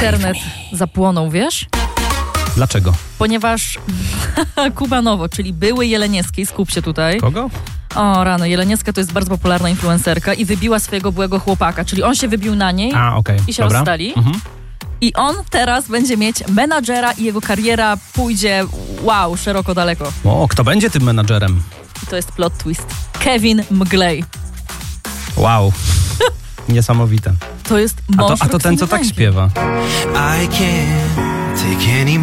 internet zapłonął, wiesz? Dlaczego? Ponieważ Kuba Nowo, czyli były Jeleniewskiej, skup się tutaj. Kogo? O rano, Jeleniewska to jest bardzo popularna influencerka i wybiła swojego byłego chłopaka, czyli on się wybił na niej i się rozstali. I on teraz będzie mieć menadżera i jego kariera pójdzie, szeroko, daleko. O, kto będzie tym menadżerem? I to jest plot twist. Kevin McGlay. Wow. Niesamowite. To jest mąż A to ten, co tak śpiewa. I can't take any